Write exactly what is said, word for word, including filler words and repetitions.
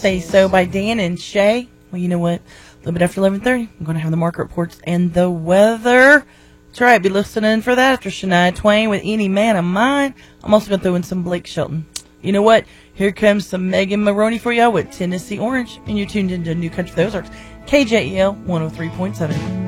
Say So by Dan and Shay. Well, you know what? A little bit after eleven thirty, I'm going to have the market reports and the weather. That's right. Be listening for that after Shania Twain with Any Man of Mine. I'm also going to throw in some Blake Shelton. You know what? Here comes some Megan Maroney for y'all with Tennessee Orange. And you're tuned into New Country for the Ozarks. K J E L one oh three point seven.